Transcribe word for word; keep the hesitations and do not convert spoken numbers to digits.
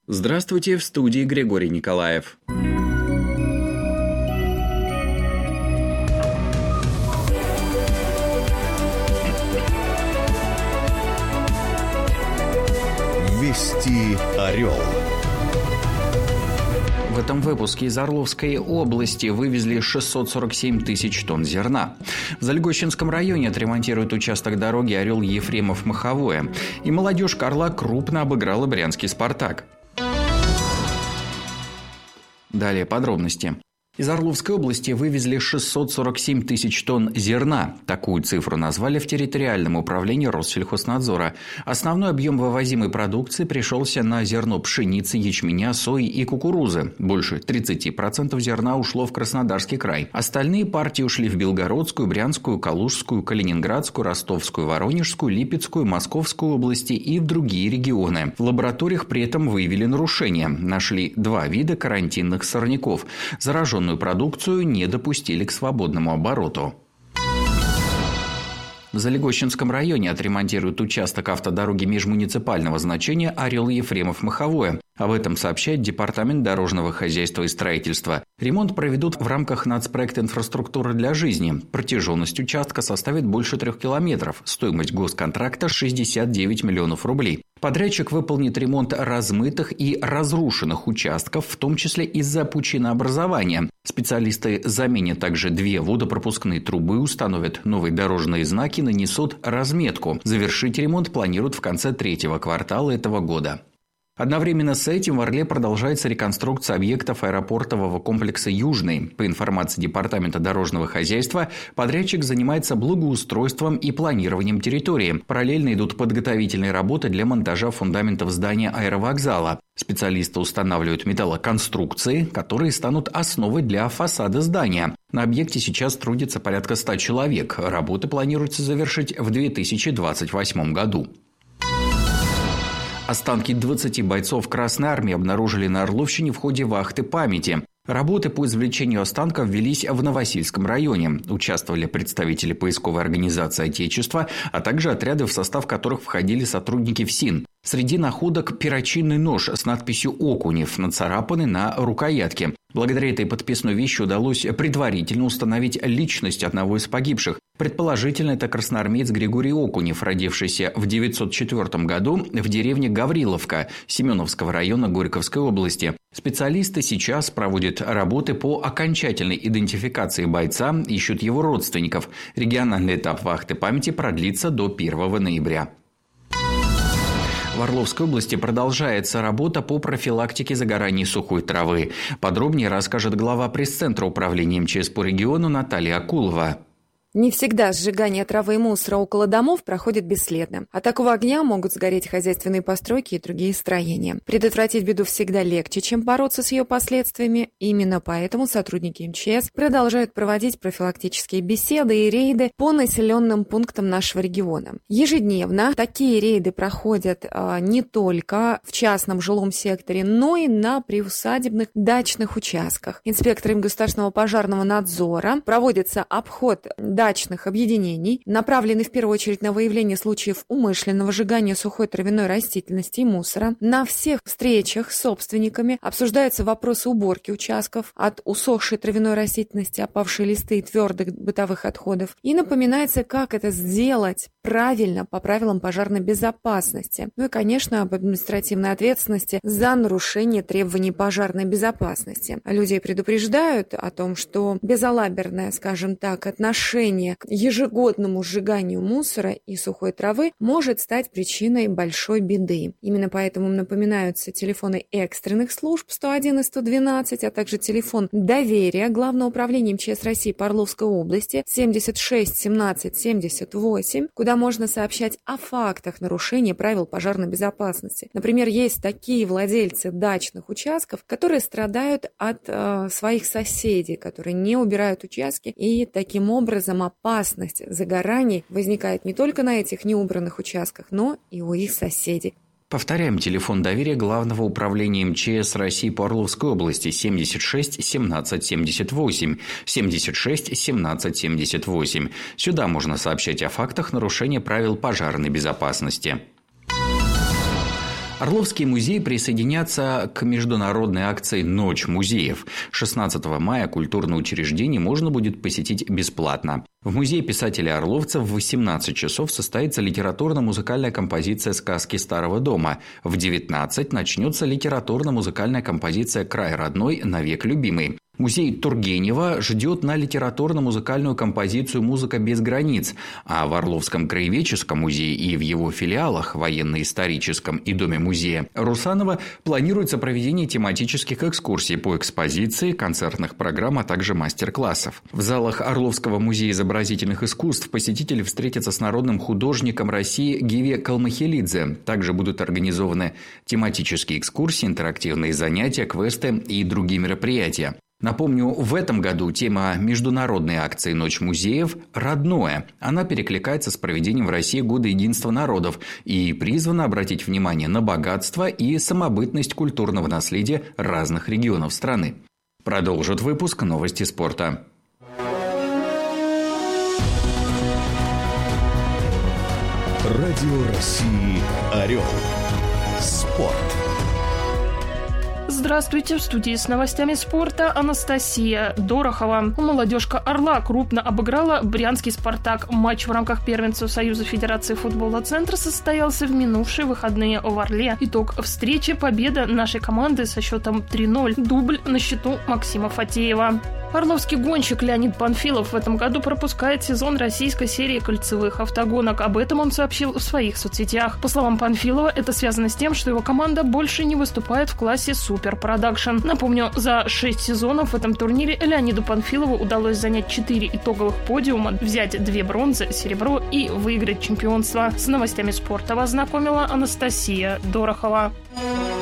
Здравствуйте, в студии Григорий Николаев. Вести Орел. В этом выпуске из Орловской области вывезли шестьсот сорок семь тысяч тонн зерна. В Зальгощинском районе отремонтируют участок дороги Орел-Ефремов-Маховое. И молодежь Орла крупно обыграла брянский «Спартак». Далее подробности. Из Орловской области вывезли шестьсот сорок семь тысяч тонн зерна. Такую цифру назвали в территориальном управлении Россельхознадзора. Основной объем вывозимой продукции пришелся на зерно пшеницы, ячменя, сои и кукурузы. Больше тридцать процентов зерна ушло в Краснодарский край. Остальные партии ушли в Белгородскую, Брянскую, Калужскую, Калининградскую, Ростовскую, Воронежскую, Липецкую, Московскую области и в другие регионы. В лабораториях при этом выявили нарушения. Нашли два вида карантинных сорняков. Зараженные продукцию не допустили к свободному обороту. В Зальгощинском районе отремонтируют участок автодороги межмуниципального значения Орел-Ефремов-Маховое. Об этом сообщает Департамент дорожного хозяйства и строительства. Ремонт проведут в рамках нацпроекта «Инфраструктура для жизни». Протяженность участка составит больше трех километров. Стоимость госконтракта – шестьдесят девять миллионов рублей. Подрядчик выполнит ремонт размытых и разрушенных участков, в том числе из-за пучинообразования. Специалисты заменят также две водопропускные трубы, установят новые дорожные знаки, нанесут разметку. Завершить ремонт планируют в конце третьего квартала этого года. Одновременно с этим в Орле продолжается реконструкция объектов аэропортового комплекса «Южный». По информации Департамента дорожного хозяйства, подрядчик занимается благоустройством и планированием территории. Параллельно идут подготовительные работы для монтажа фундаментов здания аэровокзала. Специалисты устанавливают металлоконструкции, которые станут основой для фасада здания. На объекте сейчас трудится порядка ста человек. Работы планируется завершить в две тысячи двадцать восьмом году. Останки двадцати бойцов Красной Армии обнаружили на Орловщине в ходе вахты памяти. Работы по извлечению останков велись в Новосильском районе. Участвовали представители поисковой организации «Отечество», а также отряды, в состав которых входили сотрудники ФСИН. Среди находок перочинный нож с надписью «Окунев», нацарапанный на рукоятке. Благодаря этой подписной вещи удалось предварительно установить личность одного из погибших. Предположительно, это красноармеец Григорий Окунев, родившийся в девятьсот четвёртом году в деревне Гавриловка Семеновского района Горьковской области. Специалисты сейчас проводят работы по окончательной идентификации бойца, ищут его родственников. Региональный этап вахты памяти продлится до первого ноября. В Орловской области продолжается работа по профилактике загорания сухой травы. Подробнее расскажет глава пресс-центра управления МЧС по региону Наталья Акулова. Не всегда сжигание травы и мусора около домов проходит бесследно. От такого огня могут сгореть хозяйственные постройки и другие строения. Предотвратить беду всегда легче, чем бороться с ее последствиями. Именно поэтому сотрудники МЧС продолжают проводить профилактические беседы и рейды по населенным пунктам нашего региона. Ежедневно такие рейды проходят а, не только в частном жилом секторе, но и на приусадебных дачных участках. Инспекторами государственного пожарного надзора проводится обход дачных объединений, направлены в первую очередь на выявление случаев умышленного сжигания сухой травяной растительности и мусора. На всех встречах с собственниками обсуждаются вопросы уборки участков от усохшей травяной растительности, опавшие листы и твердых бытовых отходов. И напоминается, как это сделать правильно по правилам пожарной безопасности. Ну и, конечно, об административной ответственности за нарушение требований пожарной безопасности. Людей предупреждают о том, что безалаберное, скажем так, отношение к ежегодному сжиганию мусора и сухой травы может стать причиной большой беды. Именно поэтому напоминаются телефоны экстренных служб сто один и сто двенадцать, а также телефон доверия Главного управления МЧС России по Орловской области семьдесят шесть семнадцать семьдесят восемь, куда можно сообщать о фактах нарушения правил пожарной безопасности. Например, есть такие владельцы дачных участков, которые страдают от э, своих соседей, которые не убирают участки, и таким образом опасность загораний возникает не только на этих неубранных участках, но и у их соседей. Повторяем, телефон доверия Главного управления МЧС России по Орловской области семьдесят шесть семнадцать семьдесят восемь, семьдесят шесть семнадцать семьдесят восемь. Сюда можно сообщать о фактах нарушения правил пожарной безопасности. Орловский музей присоединятся к международной акции «Ночь музеев». шестнадцатого мая культурное учреждение можно будет посетить бесплатно. В музее писателей-орловцев в восемнадцать часов состоится литературно-музыкальная композиция «Сказки старого дома». В девятнадцать начнется литературно-музыкальная композиция «Край родной, навек любимый». Музей Тургенева ждет на литературно-музыкальную композицию «Музыка без границ», а в Орловском краеведческом музее и в его филиалах военно-историческом и Доме музея Русанова планируется проведение тематических экскурсий по экспозиции, концертных программ, а также мастер-классов. В залах Орловского музея изобразительных искусств посетители встретятся с народным художником России Гиве Калмахилидзе. Также будут организованы тематические экскурсии, интерактивные занятия, квесты и другие мероприятия. Напомню, в этом году тема международной акции «Ночь музеев» «Родное». Она перекликается с проведением в России Года единства народов и призвана обратить внимание на богатство и самобытность культурного наследия разных регионов страны. Продолжит выпуск новости спорта. Радио России «Орел». Спорт. Здравствуйте, в студии с новостями спорта Анастасия Дорохова. Молодежка «Орла» крупно обыграла брянский «Спартак». Матч в рамках первенства Союза Федерации футбола «Центр» состоялся в минувшие выходные в Орле. Итог встречи – победа нашей команды со счетом три ноль. Дубль на счету Максима Фатеева. Орловский гонщик Леонид Панфилов в этом году пропускает сезон российской серии кольцевых автогонок. Об этом он сообщил в своих соцсетях. По словам Панфилова, это связано с тем, что его команда больше не выступает в классе Супер Продакшн. Напомню, за шесть сезонов в этом турнире Леониду Панфилову удалось занять четыре итоговых подиума, взять две бронзы, серебро и выиграть чемпионство. С новостями спорта вас знакомила Анастасия Дорохова.